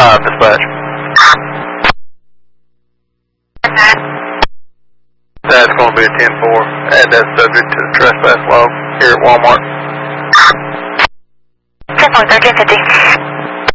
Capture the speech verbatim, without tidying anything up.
five, dispatch. That's going to be a ten four. Add that subject to the trespass log here at Walmart. ten four, thirteen fifty.